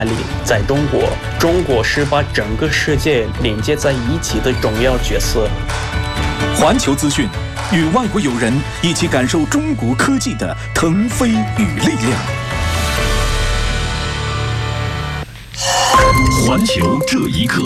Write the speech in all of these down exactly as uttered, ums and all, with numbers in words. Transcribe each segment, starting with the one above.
力在中国，中国是把整个世界连接在一起的重要角色。 环球资讯，与外国友人一起感受中国科技的腾飞与力量。环球这一刻。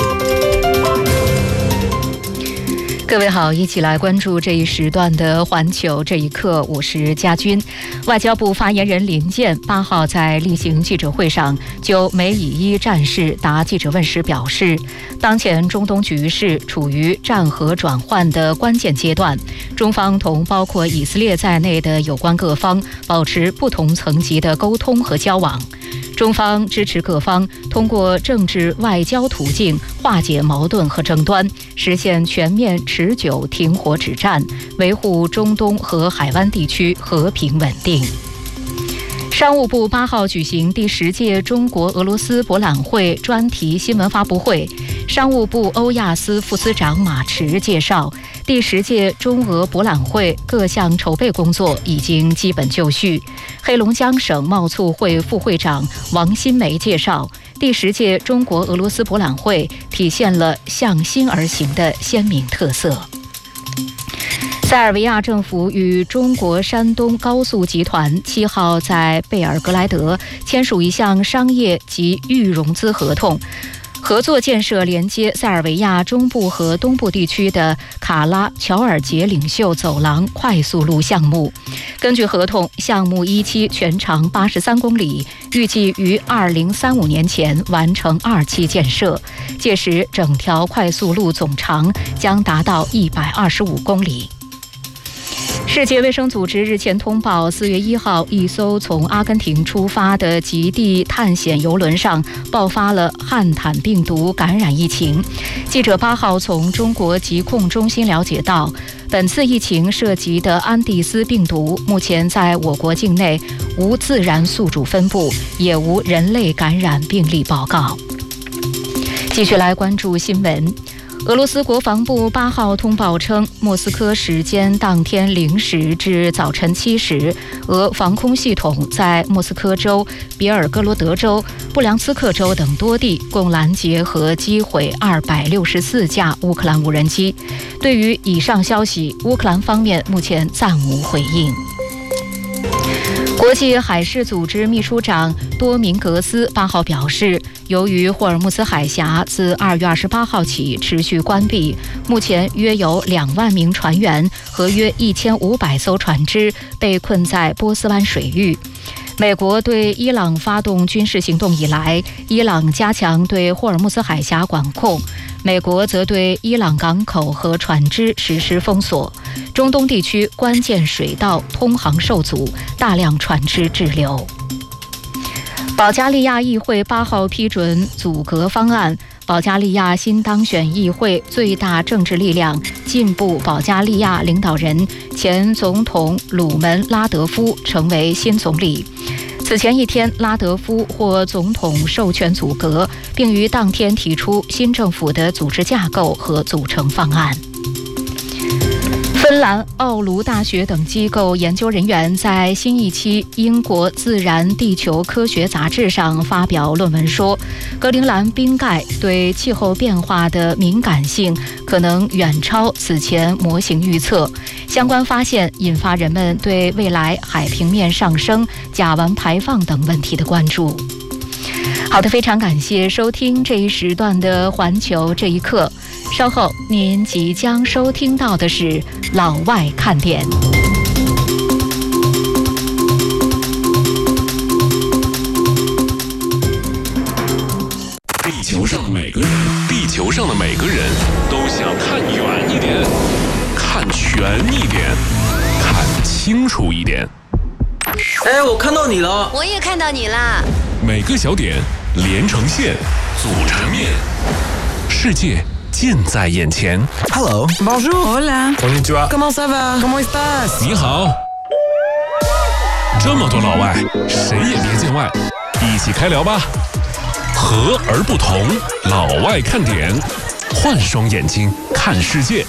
各位好，一起来关注这一时段的环球这一刻，我是佳君。外交部发言人林健八号在例行记者会上就美以伊战事答记者问时表示，当前中东局势处于战和转换的关键阶段，中方同包括以色列在内的有关各方保持不同层级的沟通和交往。中方支持各方通过政治外交途径化解矛盾和争端，实现全面持久停火止战，维护中东和海湾地区和平稳定。商务部八号举行第十届中国俄罗斯博览会专题新闻发布会，商务部欧亚司副司长马驰介绍，第十届中俄博览会各项筹备工作已经基本就绪。黑龙江省贸促会副会长王新梅介绍，第十届中国俄罗斯博览会体现了向心而行的鲜明特色。塞尔维亚政府与中国山东高速集团七号在贝尔格莱德签署一项商业及预融资合同，合作建设连接塞尔维亚中部和东部地区的卡拉乔尔杰领袖走廊快速路项目。根据合同，项目一期全长八十三公里，预计于二零三五年前完成二期建设，届时整条快速路总长将达到一百二十五公里。世界卫生组织日前通报，四月一号，一艘从阿根廷出发的极地探险游轮上爆发了汉坦病毒感染疫情。记者八号从中国疾控中心了解到，本次疫情涉及的安第斯病毒目前在我国境内无自然宿主分布，也无人类感染病例报告。继续来关注新闻。俄罗斯国防部八号通报称，莫斯科时间当天零时至早晨七时，俄防空系统在莫斯科州、别尔哥罗德州、布良斯克州等多地共拦截和击毁二百六十四架乌克兰无人机。对于以上消息，乌克兰方面目前暂无回应。国际海事组织秘书长多明格斯八号表示，由于霍尔木兹海峡自二月二十八号起持续关闭，目前约有两万名船员和约一千五百艘船只被困在波斯湾水域。美国对伊朗发动军事行动以来，伊朗加强对霍尔木兹海峡管控，美国则对伊朗港口和船只实施封锁。中东地区关键水道通航受阻，大量船只滞留。保加利亚议会八号批准阻隔方案，保加利亚新当选议会最大政治力量进步保加利亚领导人前总统鲁门拉德夫成为新总理。此前一天，拉德夫获总统授权阻隔，并于当天提出新政府的组织架构和组成方案。芬兰奥卢大学等机构研究人员在新一期英国《自然地球科学》杂志上发表论文说，格陵兰冰盖对气候变化的敏感性可能远超此前模型预测。相关发现引发人们对未来海平面上升、甲烷排放等问题的关注。好的，非常感谢收听这一时段的环球这一刻。稍后您即将收听到的是老外看点。 地球上每个人，地球上的每个人都想看远一点，看全一点，看清楚一点。 哎，我看到你了， 我也看到你啦。 每个小点连成线，组成面，世界近在眼前。 Hello, bonjour, hola, konnichiwa, comment ça va, comment estás？ 你好。这么多老外，谁也别见外，一起开聊吧。和而不同，老外看点，换双眼睛看世界。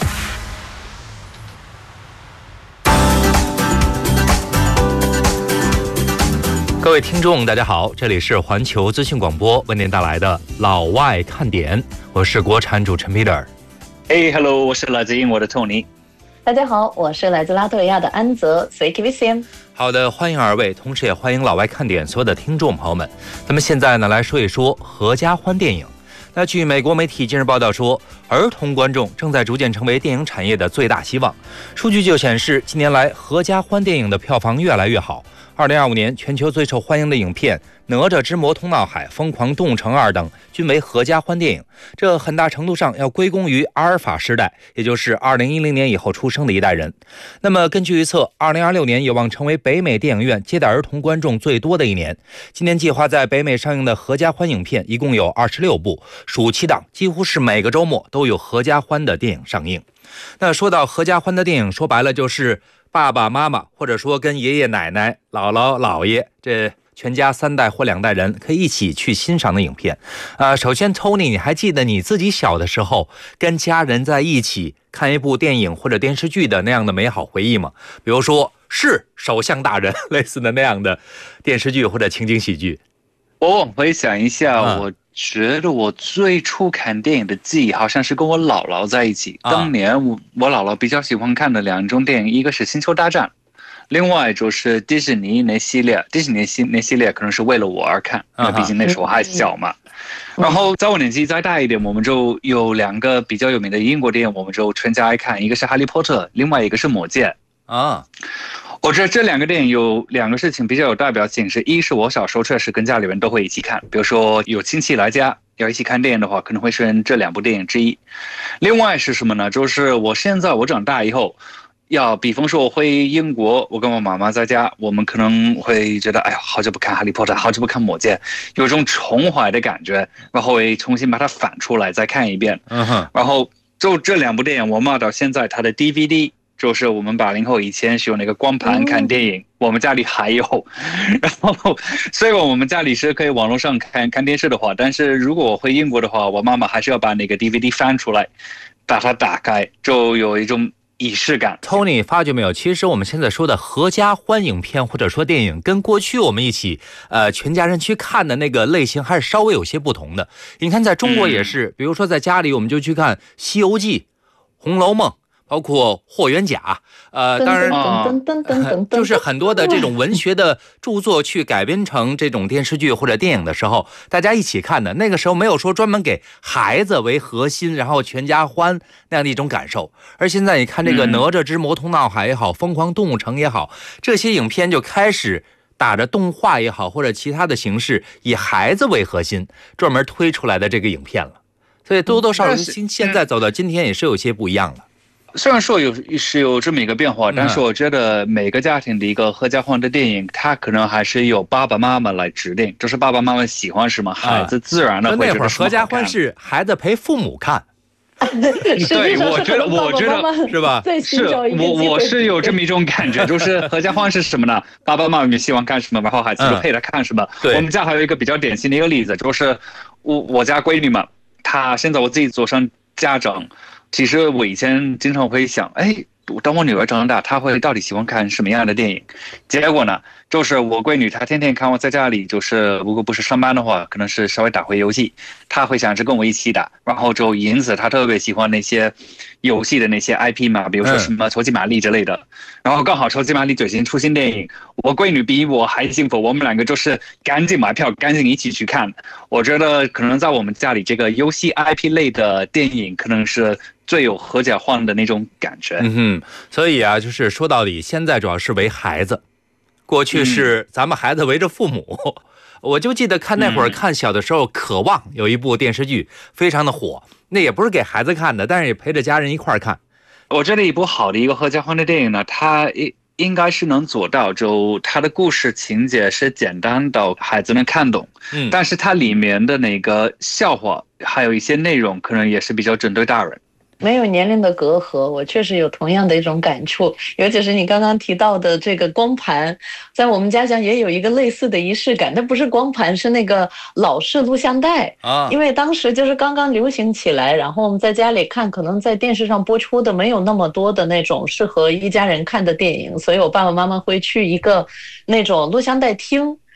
各位听众大家好，这里是环球资讯广播为您带来的老外看点，我是国产主持人 Peter。 Hey hello， 我是来自英国的 Tony。 大家好，我是来自拉脱维亚的安泽。随 K V C M。 好的，欢迎二位，同时也欢迎老外看点所有的听众朋友们。咱们现在呢来说一说合家欢电影。那据美国媒体近日报道说，儿童观众正在逐渐成为电影产业的最大希望。数据就显示，近年来合家欢电影的票房越来越好。二零二五年全球最受欢迎的影片《哪吒之魔童闹海》《疯狂动物城二》等均为合家欢电影，这很大程度上要归功于阿尔法时代，也就是二零一零年以后出生的一代人。那么根据预测，二零二六年有望成为北美电影院接待儿童观众最多的一年。今年计划在北美上映的合家欢影片一共有二十六部，暑期档几乎是每个周末都有合家欢的电影上映。那说到合家欢的电影，说白了就是爸爸妈妈，或者说跟爷爷奶奶、姥姥姥爷，这全家三代或两代人可以一起去欣赏的影片。呃，首先 Tony， 你还记得你自己小的时候跟家人在一起看一部电影或者电视剧的那样的美好回忆吗？比如说是首相大人类似的那样的电视剧或者情景喜剧。 我往回想一下、 啊、 我觉得我最初看电影的记忆好像是跟我姥姥在一起、啊、当年 我, 我姥姥比较喜欢看的两种电影，一个是星球大战，另外就是迪士尼那系列。迪士尼那系列可能是为了我而看，因为毕竟那时候我还小嘛、嗯、然后在我年纪再大一点，我们就有两个比较有名的英国电影，我们就全家爱看，一个是哈利波特，另外一个是魔戒啊。我觉得这两个电影有两个事情比较有代表性，是一是我小时候确实跟家里人都会一起看，比如说有亲戚来家要一起看电影的话，可能会选这两部电影之一。另外是什么呢？就是我现在我长大以后，要比方说我回英国，我跟我妈妈在家，我们可能会觉得哎呀，好久不看哈利波特，好久不看魔戒，有一种重怀的感觉，然后会重新把它反出来再看一遍。嗯哼。然后就这两部电影，我妈到现在她的 D V D。就是我们八零后以前是用那个光盘看电影、嗯、我们家里还有。然后虽然我们家里是可以网络上看看电视的话，但是如果我回英国的话，我妈妈还是要把那个 D V D 翻出来，把它打开，就有一种仪式感。 Tony 发觉没有，其实我们现在说的合家欢影片或者说电影跟过去我们一起呃全家人去看的那个类型还是稍微有些不同的。你看在中国也是、嗯、比如说在家里我们就去看西游记、红楼梦，包括霍元甲，呃，当然，就是很多的这种文学的著作去改编成这种电视剧或者电影的时候，大家一起看的。那个时候没有说专门给孩子为核心，然后全家欢那样的一种感受。而现在你看这个《哪吒之魔童闹海》也好，《疯狂动物城》也好，这些影片就开始打着动画也好，或者其他的形式，以孩子为核心，专门推出来的这个影片了。所以多多少少现在走到今天也是有些不一样的。 虽然说有是有这么一个变化，但是我觉得每个家庭的一个合家欢的电影，它可能还是由爸爸妈妈来指定，就是爸爸妈妈喜欢什么，孩子自然的会觉得什么好看。那会儿合家欢是孩子陪父母看。 对，我觉得，我觉得是吧？是我我是有这么一种感觉，就是合家欢是什么呢？爸爸妈妈喜欢看什么，然后孩子就陪他看什么。嗯、我们家还有一个比较典型的一个例子，就是我我家闺女嘛，她现在我自己做上家长。其实我以前经常会想，哎，当我女儿长大，她会到底喜欢看什么样的电影？结果呢，就是我闺女她天天看我在家里，就是如果不是上班的话，可能是稍微打回游戏，她会想着跟我一起打，然后就因此她特别喜欢那些游戏的那些 I P 嘛，比如说什么超级玛丽之类的。然后刚好超级玛丽最近出新电影，我闺女比我还幸福，我们两个就是赶紧买票，赶紧一起去看。我觉得可能在我们家里，这个游戏 I P 类的电影可能是最有合家欢的那种感觉。 嗯哼，所以啊，就是说到底，现在主要是为孩子，过去是咱们孩子围着父母。嗯、我就记得看那会儿看小的时候，《渴望》有一部电视剧非常的火，那也不是给孩子看的，但是也陪着家人一块儿看。 我觉得一部好的一个合家欢的电影呢，它应该是能做到，就它的故事情节是简单到孩子能看懂，嗯，但是它里面的那个笑话还有一些内容可能也是比较针对大人。 没有年龄的隔阂，我确实有同样的一种感触。尤其是你刚刚提到的这个光盘，在我们家乡也有一个类似的仪式感，但不是光盘，是那个老式录像带啊。因为当时就是刚刚流行起来，然后我们在家里看，可能在电视上播出的没有那么多的那种适合一家人看的电影，所以我爸爸妈妈会去一个那种录像带厅。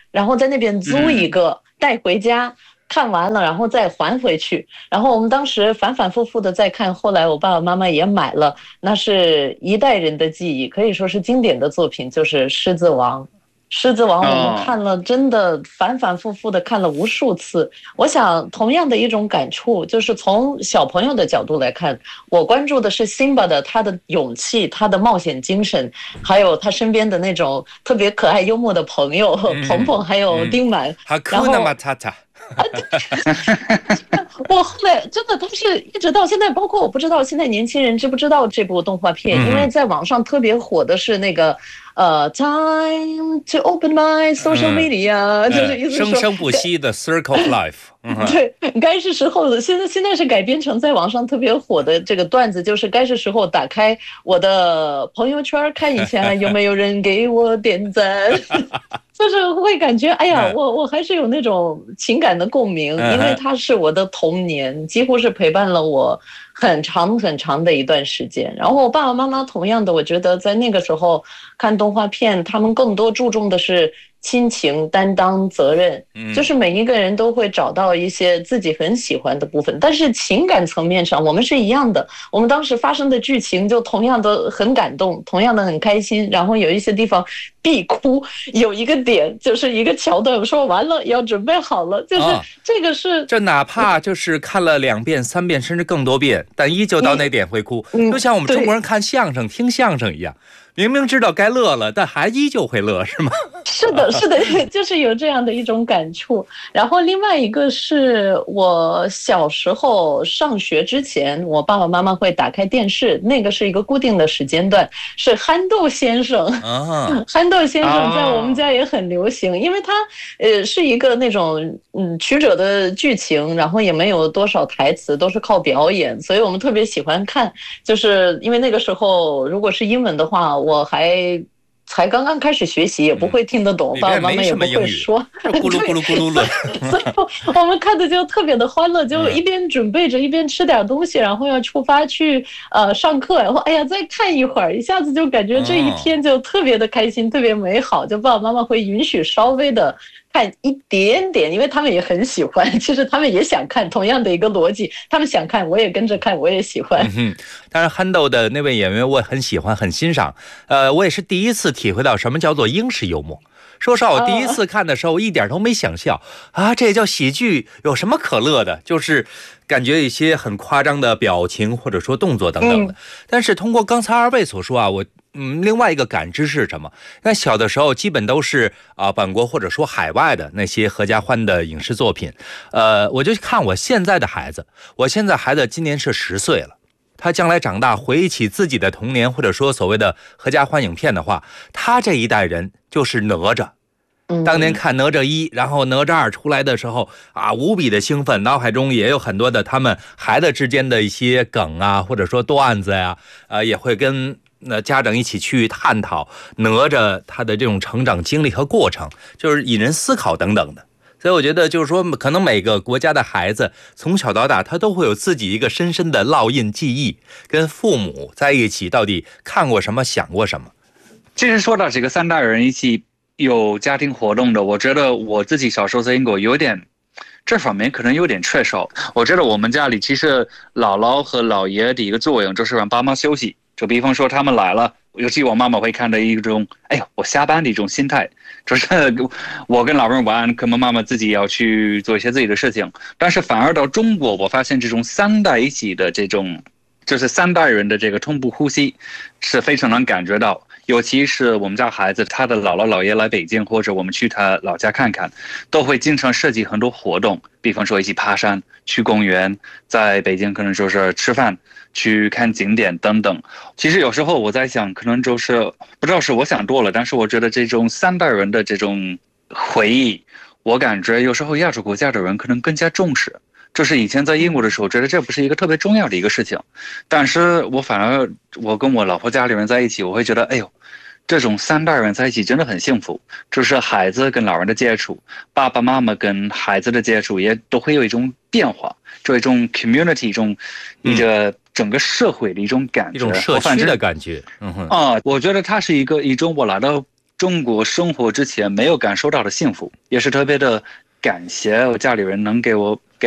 然后在那边租一个带回家。看完了，然后再还回去。然后我们当时反反复复的在看，后来我爸爸妈妈也买了，那是一代人的记忆，可以说是经典的作品，就是《狮子王》。狮子王我们看了，真的反反复复的看了无数次。我想同样的一种感触，就是从小朋友的角度来看，我关注的是辛巴的他的勇气，他的冒险精神，还有他身边的那种特别可爱幽默的朋友鹏鹏还有丁满。 然后我后来真的，他是一直到现在，包括我不知道现在年轻人知不知道这部动画片，因为在网上特别火的是那个呃 ，Time to open my social media，、嗯、就是意思说生生不息的 Circle of Life。嗯、 对，该是时候的。现在现在是改编成在网上特别火的这个段子，就是该是时候打开我的朋友圈看一下有没有人给我点赞。就是会感觉，哎呀，我我还是有那种情感的共鸣，因为它是我的童年，几乎是陪伴了我很长很长的一段时间。然后我爸爸妈妈同样的，我觉得在那个时候看动画片，他们更多注重的是亲情、担当、责任，就是每一个人都会找到一些自己很喜欢的部分，但是情感层面上我们是一样的。我们当时发生的剧情就同样的很感动，同样的很开心，然后有一些地方必哭，有一个点就是一个桥段，我说完了要准备好了，就是这个是、 哦、这哪怕就是看了两遍、三遍甚至更多遍，但依旧到那点会哭，嗯、就像我们中国人看相声、听相声一样。明明知道该乐了，但还依旧会乐，是吗？ 是的，是的，就是有这样的一种感触。然后另外一个是我小时候上学之前，我爸爸妈妈会打开电视，那个是一个固定的时间段，是憨豆先生。啊、憨豆先生在我们家也很流行，因为他呃是一个那种嗯曲折的剧情，然后也没有多少台词，都是靠表演，所以我们特别喜欢看。就是因为那个时候如果是英文的话，我还才刚刚开始学习，也不会听得懂，爸爸妈妈也不会说， 咕噜咕噜咕噜了。 所以我们看的就特别的欢乐，就一边准备着一边吃点东西，然后要出发去呃上课，然后哎呀再看一会儿，一下子就感觉这一天就特别的开心，特别美好。就爸爸妈妈会允许稍微的看一点点，因为他们也很喜欢，其实他们也想看，同样的一个逻辑，他们想看，我也跟着看，我也喜欢。 嗯，当然憨豆的那位演员我也很喜欢，很欣赏。呃，我也是第一次体会到什么叫做英式幽默。说实话，我第一次看的时候一点都没想笑啊，这叫喜剧，有什么可乐的？就是感觉一些很夸张的表情或者说动作等等的。嗯、但是通过刚才二位所说啊，我嗯，另外一个感知是什么？那小的时候基本都是啊、呃，本国或者说海外的那些合家欢的影视作品。呃，我就看我现在的孩子，我现在孩子今年是十岁了。他将来长大回忆起自己的童年，或者说所谓的合家欢影片的话，他这一代人就是哪吒。当年看哪吒一，然后哪吒二出来的时候啊，无比的兴奋，脑海中也有很多的他们孩子之间的一些梗啊，或者说段子呀、啊，呃，也会跟那家长一起去探讨哪吒他的这种成长经历和过程，就是引人思考等等的。所以我觉得就是说，可能每个国家的孩子从小到大，他都会有自己一个深深的烙印记忆，跟父母在一起到底看过什么，想过什么。 其实说到这个三代人一起有家庭活动的，我觉得我自己小时候在英国有点这方面可能有点缺少。我觉得我们家里其实姥姥和姥爷的一个作用就是让爸妈休息，就比方说他们来了，尤其我妈妈会看的一种，哎呀，我下班的一种心态，就是我跟老人玩，可能妈妈自己要去做一些自己的事情。但是反而到中国，我发现这种三代一起的这种，就是三代人的这个同步呼吸，是非常能感觉到。尤其是我们家孩子，他的姥姥姥爷来北京，或者我们去他老家看看，都会经常设计很多活动，比方说一起爬山、去公园，在北京可能就是吃饭、去看景点等等。其实有时候我在想，可能就是不知道是我想多了，但是我觉得这种三代人的这种回忆，我感觉有时候亚洲国家的人可能更加重视。就是以前在英国的时候，觉得这不是一个特别重要的一个事情，但是我反而我跟我老婆家里人在一起，我会觉得，哎呦，这种三代人在一起真的很幸福。就是孩子跟老人的接触，爸爸妈妈跟孩子的接触，也都会有一种变化，就一种 community 一种一个整个社会的一种感觉， 一种社区的感觉。嗯哼啊，我觉得它是一个一种我来到中国生活之前没有感受到的幸福，也是特别的感谢我家里人能给我